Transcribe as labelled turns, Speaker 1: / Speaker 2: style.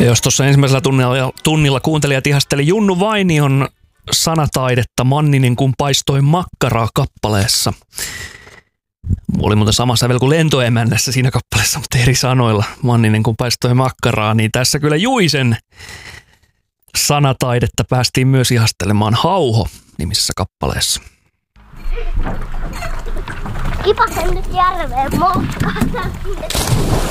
Speaker 1: Jos tuossa ensimmäisellä tunnilla kuuntelijat ihasteli Junnu Vainion sanataidetta Manninen kun paistoi makkaraa kappaleessa. Oli muuten sama sävel kuin Lentoemännässä siinä kappaleessa, mutta eri sanoilla. Manninen kun paistoi makkaraa, niin tässä kyllä Juisen sanataidetta päästiin myös ihastelemaan Hauho-nimisessä kappaleessa.
Speaker 2: Kipasen nyt järveen moukkaan.